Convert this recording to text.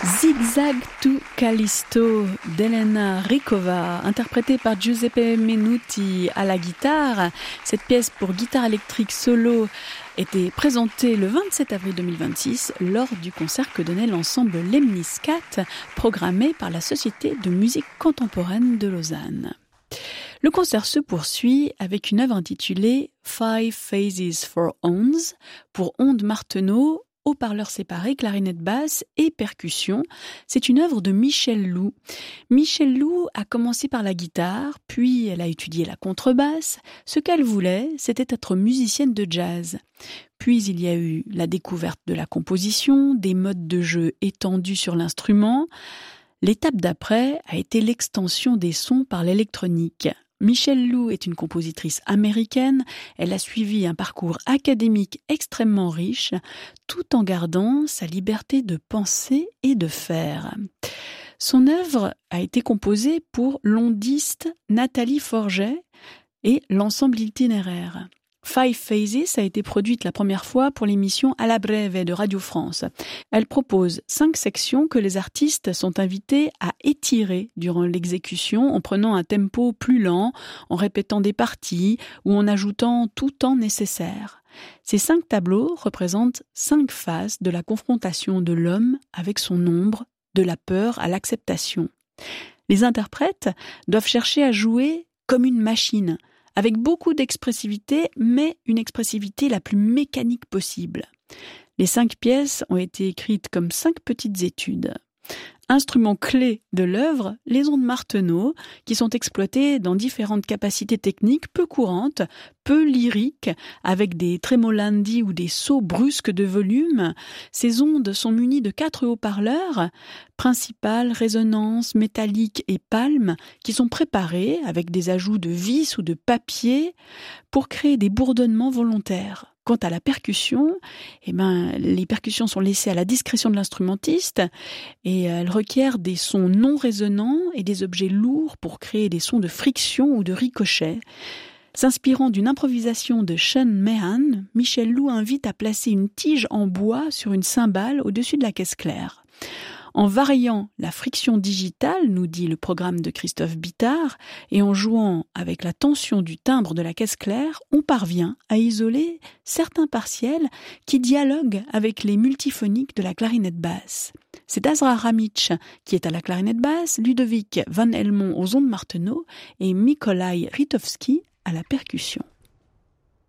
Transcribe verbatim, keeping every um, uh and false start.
Zigzag to Callisto d'Elena Ricova, interprétée par Giuseppe Menuti à la guitare. Cette pièce pour guitare électrique solo était présentée le vingt-sept avril deux mille vingt-six lors du concert que donnait l'ensemble Lemniscat, programmé par la Société de musique contemporaine de Lausanne. Le concert se poursuit avec une œuvre intitulée Five Phases for Horns pour ondes Martenot, haut-parleurs séparés, clarinette basse et percussion. C'est une œuvre de Michèle Loup. Michèle Loup a commencé par la guitare, puis elle a étudié la contrebasse. Ce qu'elle voulait, c'était être musicienne de jazz. Puis il y a eu la découverte de la composition, des modes de jeu étendus sur l'instrument. L'étape d'après a été l'extension des sons par l'électronique. Michèle Loup est une compositrice américaine. Elle a suivi un parcours académique extrêmement riche, tout en gardant sa liberté de penser et de faire. Son œuvre a été composée pour l'ondiste Nathalie Forget et l'ensemble itinéraire. Five Phases a été produite la première fois pour l'émission À la Brève de Radio France. Elle propose cinq sections que les artistes sont invités à étirer durant l'exécution en prenant un tempo plus lent, en répétant des parties ou en ajoutant tout temps nécessaire. Ces cinq tableaux représentent cinq phases de la confrontation de l'homme avec son ombre, de la peur à l'acceptation. Les interprètes doivent chercher à jouer comme une machine, avec beaucoup d'expressivité, mais une expressivité la plus mécanique possible. Les cinq pièces ont été écrites comme cinq petites études. Instruments clés de l'œuvre, les ondes Martenot, qui sont exploitées dans différentes capacités techniques peu courantes, peu lyriques, avec des tremolandi ou des sauts brusques de volume. Ces ondes sont munies de quatre haut-parleurs, principales, résonances, métalliques et palmes, qui sont préparés avec des ajouts de vis ou de papier pour créer des bourdonnements volontaires. Quant à la percussion, eh ben, les percussions sont laissées à la discrétion de l'instrumentiste et elles requièrent des sons non résonnants et des objets lourds pour créer des sons de friction ou de ricochet. S'inspirant d'une improvisation de Sean Meehan, Michèle Loup invite à placer une tige en bois sur une cymbale au-dessus de la caisse claire. En variant la friction digitale, nous dit le programme de Christophe Bittard, et en jouant avec la tension du timbre de la caisse claire, on parvient à isoler certains partiels qui dialoguent avec les multiphoniques de la clarinette basse. C'est Azra Ramic qui est à la clarinette basse, Ludovic Van Helmont aux ondes Martenot et Mikołaj Rytowski à la percussion.